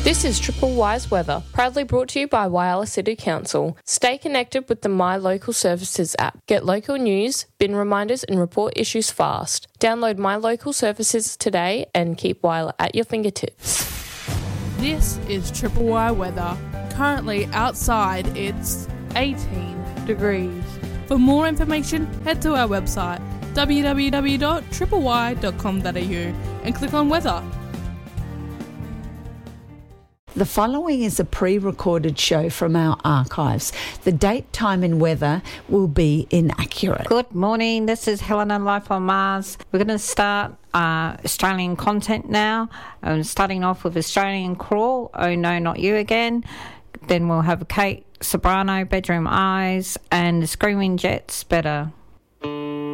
This is Triple Wise Weather, proudly brought to you by Whyalla City Council. Stay connected with the My Local Services app. Get local news, bin reminders and report issues fast. Download My Local Services today and keep Whyalla at your fingertips. This is Triple Y Weather. Currently outside it's 18 degrees. For more information, head to our website www.tripley.com.au and click on weather. The following is a pre-recorded show from our archives. The date, time and weather will be inaccurate. Good morning, this is Helena Life on Mars. We're going to start Australian content now. Starting off with Australian Crawl, Oh No Not You Again. Then we'll have Kate Sobrano, Bedroom Eyes, and the Screaming Jets, Better.